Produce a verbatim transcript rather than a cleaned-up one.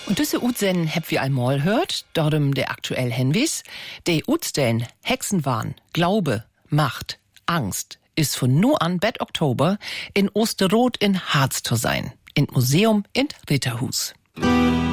Und diese Utsen habt wir einmal hört, darum der aktuell Henwis. Der Utsen, Hexenwahn, Glaube, Macht, Angst ist von nu an Bett Oktober in Osterroth in Harz zu sein. In Museum in Ritterhus.